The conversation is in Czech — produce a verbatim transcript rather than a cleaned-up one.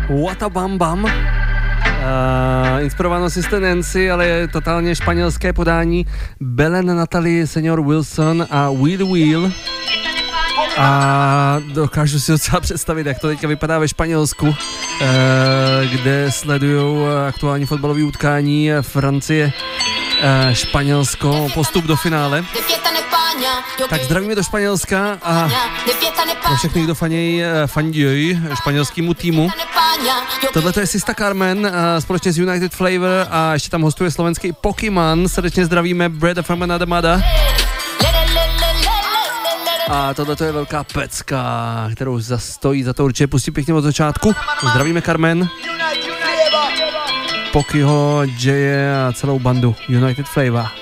What a Bam Bam. Uh, inspirováno Sister Nancy, ale je totálně španělské podání. Belen Natalie, Senior Wilson a Wheel Wheel. A dokážu si docela představit, jak to teďka vypadá ve Španělsku, kde sledují aktuální fotbalové utkání Francie, Španělsko, postup do finále. Tak zdravíme do Španělska a pro všechny, kdo fanějí, fandí španělskému týmu. Tohle to je Sista Carmen společně s United Flavor a ještě tam hostuje slovenský Pokémon. Srdečně zdravíme Brother from Another Mother. A tohle to je velká pecka, kterou zastojí za to určitě pustí pěkně od začátku. Zdravíme Carmen, Pokyho, Jaye a celou bandu United Flavor.